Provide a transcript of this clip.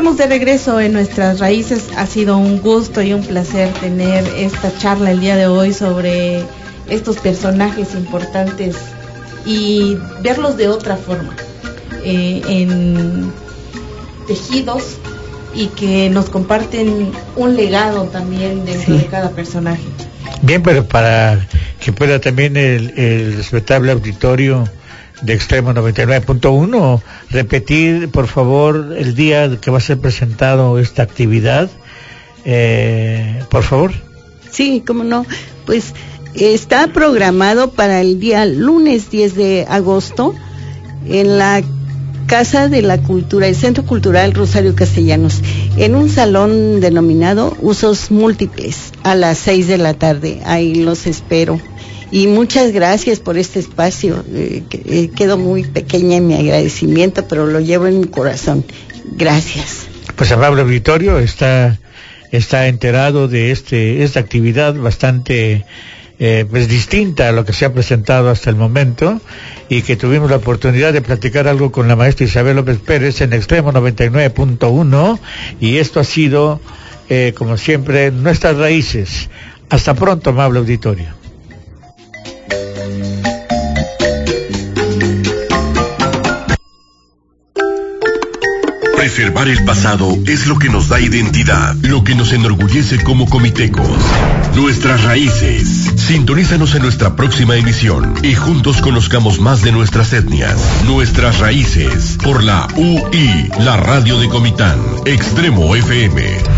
estamos de regreso en Nuestras Raíces. Ha sido un gusto y un placer tener esta charla el día de hoy sobre estos personajes importantes y verlos de otra forma, en tejidos, y que nos comparten un legado también dentro de cada personaje. Bien, pero para que pueda también el respetable auditorio de Extremo 99.1 repetir, por favor, el día que va a ser presentado esta actividad, por favor. Sí, cómo no, pues está programado para el día lunes 10 de agosto en la Casa de la Cultura, el Centro Cultural Rosario Castellanos, en un salón denominado Usos Múltiples, a las 6 de la tarde. Ahí los espero. Y muchas gracias por este espacio. Quedo muy pequeña en mi agradecimiento, pero lo llevo en mi corazón. Gracias. Pues amable auditorio, está enterado de esta actividad bastante pues distinta a lo que se ha presentado hasta el momento, y que tuvimos la oportunidad de platicar algo con la maestra Isabel López Pérez en Extremo 99.1, y esto ha sido, como siempre, Nuestras Raíces. Hasta pronto, amable auditorio. Preservar el pasado es lo que nos da identidad, lo que nos enorgullece como comitecos. Nuestras Raíces. Sintonízanos en nuestra próxima emisión y juntos conozcamos más de nuestras etnias. Nuestras Raíces, por la UI, la radio de Comitán, Extremo FM.